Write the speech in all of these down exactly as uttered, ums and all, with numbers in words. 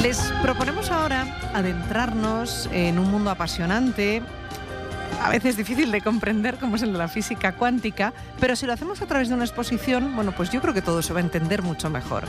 Les proponemos ahora adentrarnos en un mundo apasionante, a veces difícil de comprender, como es el de la física cuántica, pero si lo hacemos a través de una exposición, bueno, pues yo creo que todo se va a entender mucho mejor.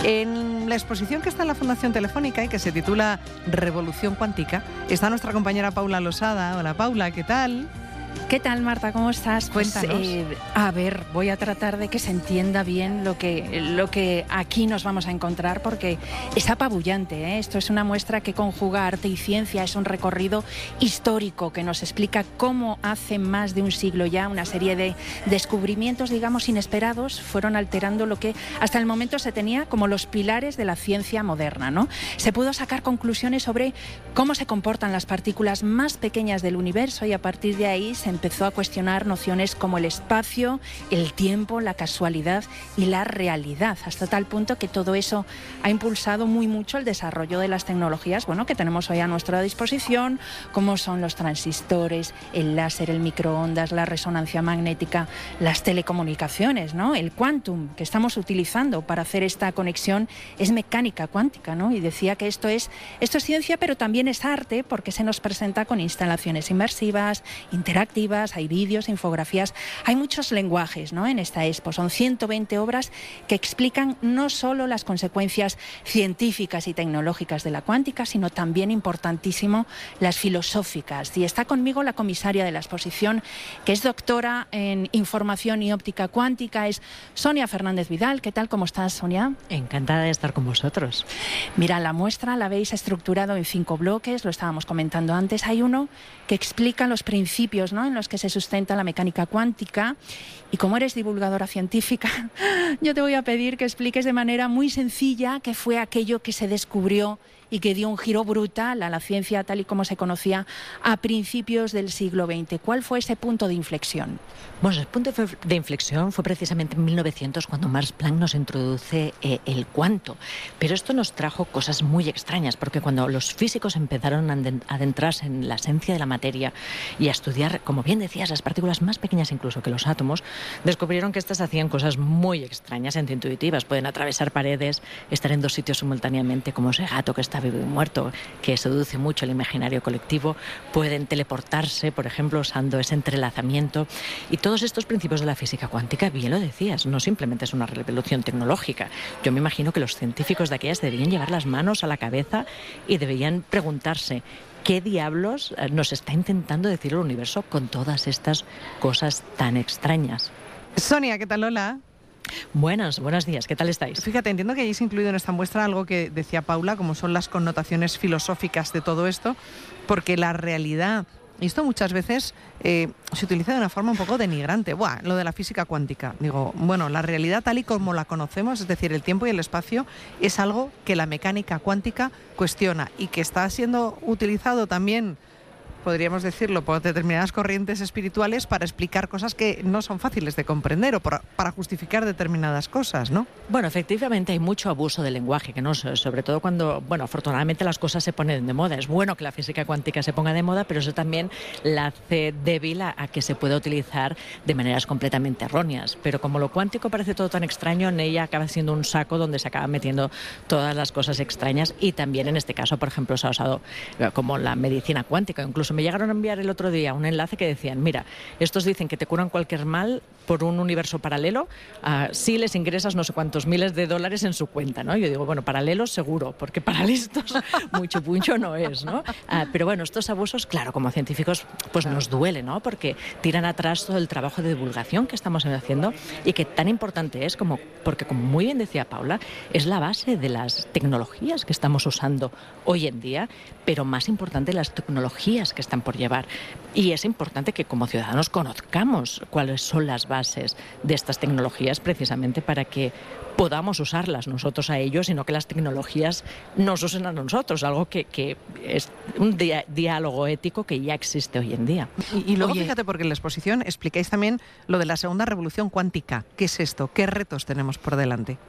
En la exposición que está en la Fundación Telefónica y que se titula Revolución Cuántica, está nuestra compañera Paula Losada. Hola Paula, ¿qué tal? ¿Qué tal, Marta? ¿Cómo estás? Cuéntanos. Pues, eh, a ver, voy a tratar de que se entienda bien lo que, lo que aquí nos vamos a encontrar, porque es apabullante, ¿eh? Esto es una muestra que conjuga arte y ciencia, es un recorrido histórico que nos explica cómo hace más de un siglo ya una serie de descubrimientos, digamos, inesperados fueron alterando lo que hasta el momento se tenía como los pilares de la ciencia moderna, ¿no? Se pudo sacar conclusiones sobre cómo se comportan las partículas más pequeñas del universo y a partir de ahí se empezó a cuestionar nociones como el espacio, el tiempo, la casualidad y la realidad, hasta tal punto que todo eso ha impulsado muy mucho el desarrollo de las tecnologías, bueno, que tenemos hoy a nuestra disposición, como son los transistores, el láser, el microondas, la resonancia magnética, las telecomunicaciones, ¿no? El quantum que estamos utilizando para hacer esta conexión es mecánica cuántica, ¿no? Y decía que esto es, esto es ciencia, pero también es arte, porque se nos presenta con instalaciones inmersivas, interactivas, hay vídeos, infografías, hay muchos lenguajes, ¿no? En esta expo. Son ciento veinte obras que explican no solo las consecuencias científicas y tecnológicas de la cuántica, sino también, importantísimo, las filosóficas. Y está conmigo la comisaria de la exposición, que es doctora en información y óptica cuántica, es Sonia Fernández Vidal. ¿Qué tal? ¿Cómo estás, Sonia? Encantada de estar con vosotros. Mira, la muestra la habéis estructurado en cinco bloques, lo estábamos comentando antes. Hay uno que explica los principios, ¿no?, en los que se sustenta la mecánica cuántica, y como eres divulgadora científica, yo te voy a pedir que expliques de manera muy sencilla qué fue aquello que se descubrió y que dio un giro brutal a la ciencia tal y como se conocía a principios del siglo veinte. ¿Cuál fue ese punto de inflexión? Bueno, el punto de inflexión fue precisamente en mil novecientos, cuando Max Planck nos introduce eh, el cuanto. Pero esto nos trajo cosas muy extrañas, porque cuando los físicos empezaron a adentrarse en la esencia de la materia y a estudiar, como bien decías, las partículas más pequeñas incluso que los átomos, descubrieron que estas hacían cosas muy extrañas, antiintuitivas. Pueden atravesar paredes, estar en dos sitios simultáneamente, como ese gato que está vivo y muerto, que seduce mucho el imaginario colectivo. Pueden teleportarse, por ejemplo, usando ese entrelazamiento. Y todos estos principios de la física cuántica, bien lo decías, no simplemente es una revolución tecnológica. Yo me imagino que los científicos de aquellas deberían llevar las manos a la cabeza y deberían preguntarse: ¿qué diablos nos está intentando decir el universo con todas estas cosas tan extrañas? Sonia, ¿qué tal? Hola. Buenos, buenos días, ¿qué tal estáis? Fíjate, entiendo que hayáis incluido en esta muestra algo que decía Paula, como son las connotaciones filosóficas de todo esto, porque la realidad, y esto muchas veces eh, se utiliza de una forma un poco denigrante. Buah, lo de la física cuántica. Digo, bueno, la realidad tal y como la conocemos, es decir, el tiempo y el espacio, es algo que la mecánica cuántica cuestiona y que está siendo utilizado también, podríamos decirlo, por determinadas corrientes espirituales para explicar cosas que no son fáciles de comprender o para, para justificar determinadas cosas, ¿no? Bueno, efectivamente hay mucho abuso del lenguaje, que no, sobre todo cuando, bueno, afortunadamente las cosas se ponen de moda. Es bueno que la física cuántica se ponga de moda, pero eso también la hace débil a, a que se pueda utilizar de maneras completamente erróneas. Pero como lo cuántico parece todo tan extraño, en ella acaba siendo un saco donde se acaban metiendo todas las cosas extrañas, y también en este caso, por ejemplo, se ha usado como la medicina cuántica. Incluso me llegaron a enviar el otro día un enlace que decían: mira, estos dicen que te curan cualquier mal por un universo paralelo uh, si les ingresas no sé cuántos miles de dólares en su cuenta, ¿no? Yo digo, bueno, paralelos seguro, porque para listos mucho puncho no es, ¿no? Uh, pero bueno, estos abusos, claro, como científicos, pues nos duele, ¿no? Porque tiran atrás todo el trabajo de divulgación que estamos haciendo y que tan importante es, como porque, como muy bien decía Paula, es la base de las tecnologías que estamos usando hoy en día, pero más importante, las tecnologías que están por llevar. Y es importante que como ciudadanos conozcamos cuáles son las bases de estas tecnologías, precisamente para que podamos usarlas nosotros a ellos, sino que las tecnologías nos usen a nosotros, algo que, que es un dia- diálogo ético que ya existe hoy en día. Y, y luego Oye, fíjate, porque en la exposición explicáis también lo de la segunda revolución cuántica. ¿Qué es esto? ¿Qué retos tenemos por delante?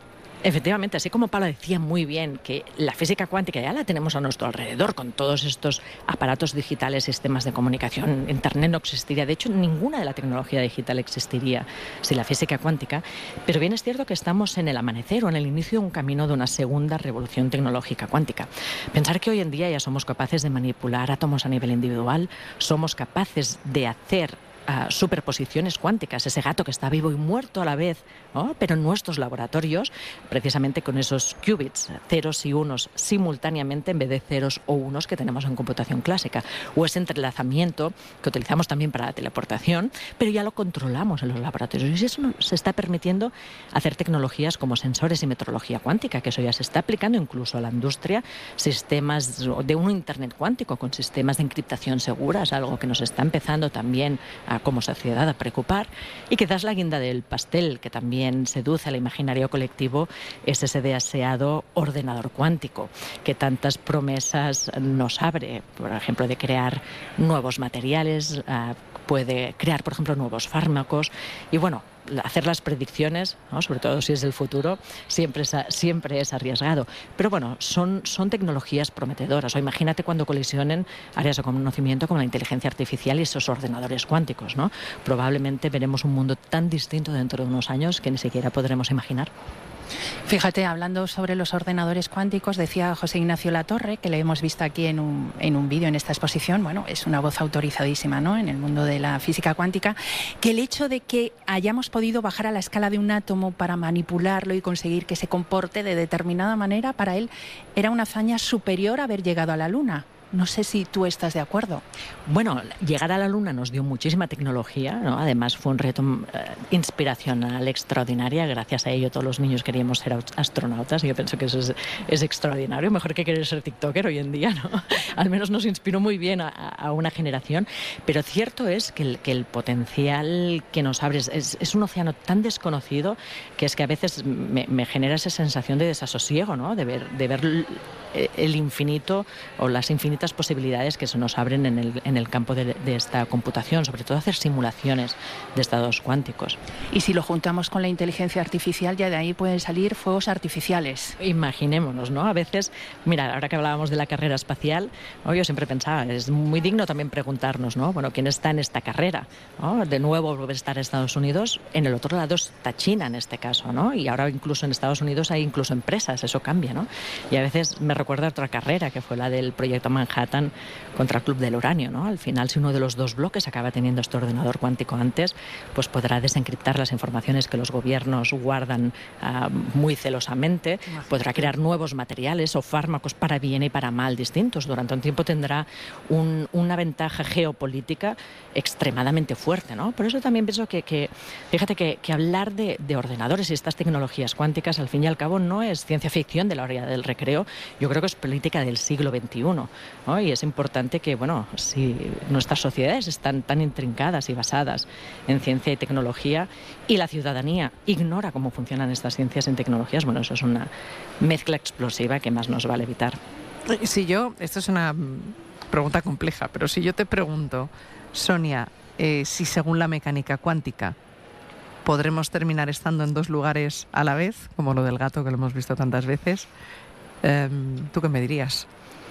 Efectivamente, así como Paula decía muy bien que la física cuántica ya la tenemos a nuestro alrededor con todos estos aparatos digitales, sistemas de comunicación, Internet no existiría. De hecho, ninguna de la tecnología digital existiría sin la física cuántica. Pero bien es cierto que estamos en el amanecer o en el inicio de un camino de una segunda revolución tecnológica cuántica. Pensar que hoy en día ya somos capaces de manipular átomos a nivel individual, somos capaces de hacer Uh, superposiciones cuánticas, ese gato que está vivo y muerto a la vez, ¿no? Pero en nuestros laboratorios, precisamente con esos qubits, ceros y unos simultáneamente en vez de ceros o unos que tenemos en computación clásica, o ese entrelazamiento que utilizamos también para la teleportación, pero ya lo controlamos en los laboratorios. Y eso nos está permitiendo hacer tecnologías como sensores y metrología cuántica, que eso ya se está aplicando incluso a la industria, sistemas de un Internet cuántico con sistemas de encriptación seguras, algo que nos está empezando también a como sociedad a preocupar. Y quizás la guinda del pastel que también seduce al imaginario colectivo es ese deseado ordenador cuántico que tantas promesas nos abre, por ejemplo, de crear nuevos materiales, uh, puede crear, por ejemplo, nuevos fármacos y, bueno, hacer las predicciones, ¿no? Sobre todo si es del futuro, siempre es, siempre es arriesgado. Pero bueno, son, son tecnologías prometedoras. O imagínate cuando colisionen áreas de conocimiento como la inteligencia artificial y esos ordenadores cuánticos, ¿no? Probablemente veremos un mundo tan distinto dentro de unos años que ni siquiera podremos imaginar. Fíjate, hablando sobre los ordenadores cuánticos, decía José Ignacio Latorre, que le hemos visto aquí en un, en un vídeo en esta exposición, bueno, es una voz autorizadísima, ¿no?, en el mundo de la física cuántica, que el hecho de que hayamos podido bajar a la escala de un átomo para manipularlo y conseguir que se comporte de determinada manera, para él era una hazaña superior a haber llegado a la Luna. No sé si tú estás de acuerdo. Bueno, llegar a la Luna nos dio muchísima tecnología, ¿no? Además fue un reto eh, inspiracional, extraordinaria. Gracias a ello todos los niños queríamos ser astronautas y yo pienso que eso es, es extraordinario. Mejor que querer ser tiktoker hoy en día, ¿no? Al menos nos inspiró muy bien a, a una generación. Pero cierto es que el, que el potencial que nos abre es, es, es un océano tan desconocido que es que a veces me, me genera esa sensación de desasosiego, ¿no? De ver, de ver el infinito o las infinitas posibilidades que se nos abren en el, en el campo de, de esta computación, sobre todo hacer simulaciones de estados cuánticos. Y si lo juntamos con la inteligencia artificial, ya de ahí pueden salir fuegos artificiales. Imaginémonos, ¿no? A veces, mira, ahora que hablábamos de la carrera espacial, ¿no? Yo siempre pensaba, es muy digno también preguntarnos, ¿no? Bueno, ¿quién está en esta carrera? ¿No? De nuevo vuelve a estar Estados Unidos, en el otro lado está China en este caso, ¿no? Y ahora incluso en Estados Unidos hay incluso empresas, eso cambia, ¿no? Y a veces me recuerda otra carrera, que fue la del proyecto Manhattan contra el Club del Uranio, ¿no? Al final, si uno de los dos bloques acaba teniendo este ordenador cuántico antes, pues podrá desencriptar las informaciones que los gobiernos guardan uh, muy celosamente, podrá crear nuevos materiales o fármacos para bien y para mal distintos. Durante un tiempo tendrá un, una ventaja geopolítica extremadamente fuerte, ¿no? Por eso también pienso que, que fíjate que, que hablar de, de ordenadores y estas tecnologías cuánticas, al fin y al cabo, no es ciencia ficción de la hora del recreo. Yo creo que es política del siglo veintiuno, ¿no? Y es importante que, bueno, si nuestras sociedades están tan intrincadas y basadas en ciencia y tecnología y la ciudadanía ignora cómo funcionan estas ciencias y tecnologías, bueno, eso es una mezcla explosiva que más nos vale evitar. Si yo, esto es una pregunta compleja, pero si yo te pregunto, Sonia, eh, si según la mecánica cuántica podremos terminar estando en dos lugares a la vez, como lo del gato que lo hemos visto tantas veces, eh, ¿tú qué me dirías?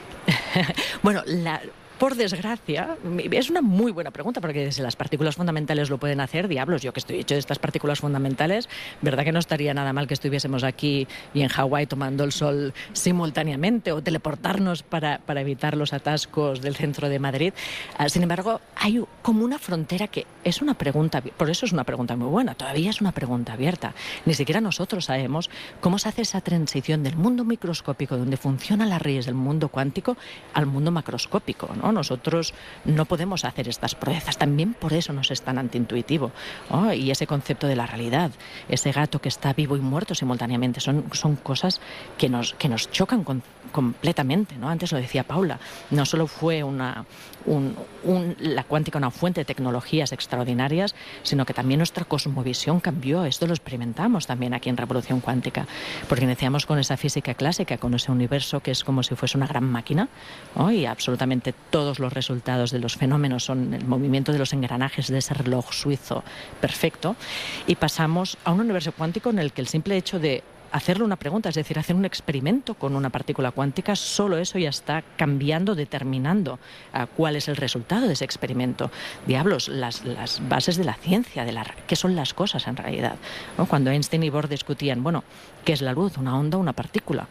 Bueno, la... Por desgracia, es una muy buena pregunta, porque si las partículas fundamentales lo pueden hacer, diablos, yo que estoy hecho de estas partículas fundamentales, ¿verdad que no estaría nada mal que estuviésemos aquí y en Hawái tomando el sol simultáneamente o teleportarnos para, para evitar los atascos del centro de Madrid? Uh, sin embargo, hay como una frontera que es una pregunta, por eso es una pregunta muy buena, todavía es una pregunta abierta. Ni siquiera nosotros sabemos cómo se hace esa transición del mundo microscópico, donde funcionan las redes del mundo cuántico, al mundo macroscópico, ¿no? Nosotros no podemos hacer estas proezas, también por eso nos es tan antiintuitivo, ¿no? Y ese concepto de la realidad, ese gato que está vivo y muerto simultáneamente, son, son cosas que nos, que nos chocan con, completamente, ¿no? Antes lo decía Paula, no solo fue una, un, un, la cuántica una fuente de tecnologías extraordinarias, sino que también nuestra cosmovisión cambió. Esto lo experimentamos también aquí en Revolución Cuántica, porque iniciamos con esa física clásica, con ese universo que es como si fuese una gran máquina, ¿no? Y absolutamente todos los resultados de los fenómenos son el movimiento de los engranajes de ese reloj suizo perfecto, y pasamos a un universo cuántico en el que el simple hecho de hacerle una pregunta, es decir, hacer un experimento con una partícula cuántica, solo eso ya está cambiando, determinando uh, cuál es el resultado de ese experimento. Diablos, las, las bases de la ciencia, de la, qué son las cosas en realidad, ¿no? Cuando Einstein y Bohr discutían, bueno, ¿qué es la luz? ¿Una onda o una partícula?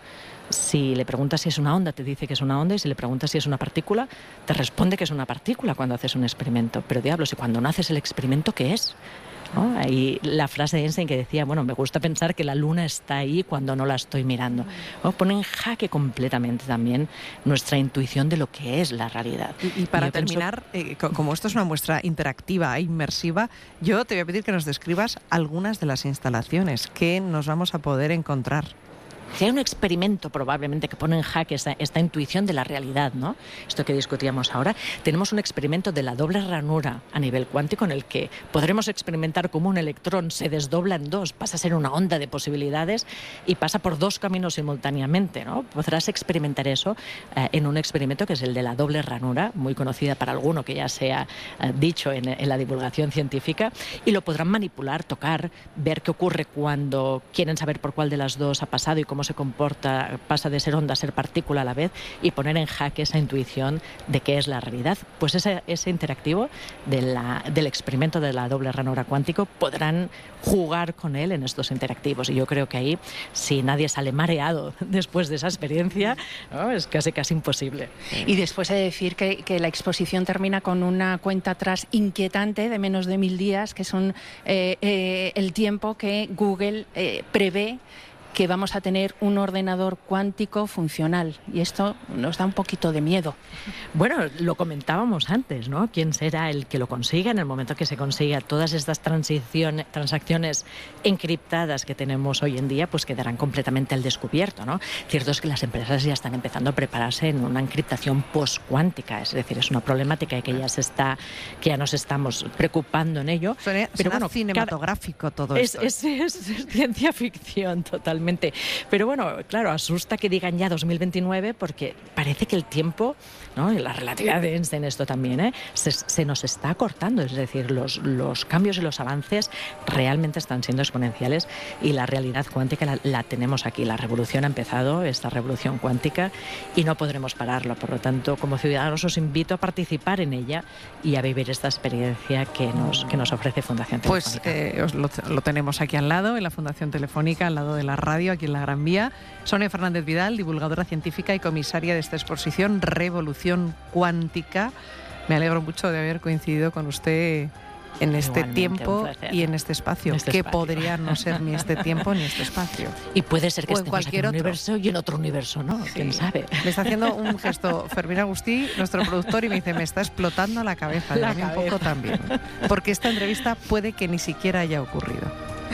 Si le preguntas si es una onda, te dice que es una onda, y si le preguntas si es una partícula, te responde que es una partícula cuando haces un experimento. Pero diablos, y cuando no haces el experimento, ¿qué es? ¿No? Y la frase de Einstein que decía, bueno, me gusta pensar que la luna está ahí cuando no la estoy mirando, ¿no? Pone en jaque completamente también nuestra intuición de lo que es la realidad. Y, y para y terminar, pienso... eh, como esto es una muestra interactiva e inmersiva, yo te voy a pedir que nos describas algunas de las instalaciones que nos vamos a poder encontrar. Si hay un experimento probablemente que pone en jaque esta, esta intuición de la realidad, ¿no? Esto que discutíamos ahora, tenemos un experimento de la doble ranura a nivel cuántico en el que podremos experimentar cómo un electrón se desdobla en dos, pasa a ser una onda de posibilidades y pasa por dos caminos simultáneamente, ¿no? Podrás experimentar eso eh, en un experimento que es el de la doble ranura, muy conocida para alguno que ya se ha eh, dicho en, en la divulgación científica, y lo podrán manipular, tocar, ver qué ocurre cuando quieren saber por cuál de las dos ha pasado y cómo se comporta, pasa de ser onda a ser partícula a la vez, y poner en jaque esa intuición de qué es la realidad. Pues ese, ese interactivo de la, del experimento de la doble ranura cuántico podrán jugar con él en estos interactivos, y yo creo que ahí, si nadie sale mareado después de esa experiencia, ¿no? Es casi casi imposible. Y después he de decir que, que la exposición termina con una cuenta atrás inquietante de menos de mil días, que son eh, eh, el tiempo que Google eh, prevé que vamos a tener un ordenador cuántico funcional, y esto nos da un poquito de miedo. Bueno, lo comentábamos antes, ¿no? ¿Quién será el que lo consiga en el momento que se consiga? Todas estas transiciones, transacciones encriptadas que tenemos hoy en día, pues quedarán completamente al descubierto, ¿no? Cierto es que las empresas ya están empezando a prepararse en una encriptación post-cuántica, es decir, es una problemática que ya se está, que ya nos estamos preocupando en ello. Suena, pero suena bueno, cinematográfico cada, todo es, esto. Es, es, es ciencia ficción totalmente. Pero bueno, claro, asusta que digan ya dos mil veintinueve, porque parece que el tiempo, ¿no? Y la relatividad de Einstein, esto también, ¿eh? se, se nos está acortando. Es decir, los, los cambios y los avances realmente están siendo exponenciales, y la realidad cuántica la, la tenemos aquí. La revolución ha empezado, esta revolución cuántica, y no podremos pararlo. Por lo tanto, como ciudadanos os invito a participar en ella y a vivir esta experiencia que nos, que nos ofrece Fundación Telefónica. Pues eh, os lo, lo tenemos aquí al lado, en la Fundación Telefónica, al lado de la radio, aquí en la Gran Vía. Sonia Fernández Vidal, divulgadora científica y comisaria de esta exposición Revolución Cuántica. Me alegro mucho de haber coincidido con usted en este Igualmente, tiempo y en este espacio, este que espacio. podría no ser ni este tiempo ni este espacio. Y puede ser que O en estemos cualquier aquí en un otro. universo y en otro universo, ¿no? Sí. ¿Quién sabe? Me está haciendo un gesto Fermín Agustí, nuestro productor, y me dice, me está explotando la cabeza. La y a mí un cabeza. poco también. Porque esta entrevista puede que ni siquiera haya ocurrido.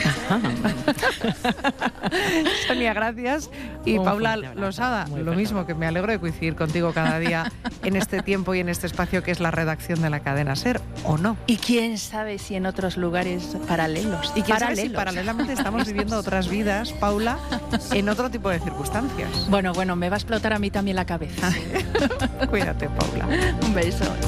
Sonia, gracias. Y Un Paula fuerte abrazo. Losada, Muy lo fuerte mismo, abrazo. que me alegro de coincidir contigo cada día en este tiempo y en este espacio que es la redacción de la cadena SER, ¿o no? Y quién sabe si en otros lugares paralelos. Y quién sabe si paralelos. paralelamente estamos viviendo otras vidas, Paula, en otro tipo de circunstancias. Bueno, bueno, me va a explotar a mí también la cabeza. Cuídate, Paula. Un beso.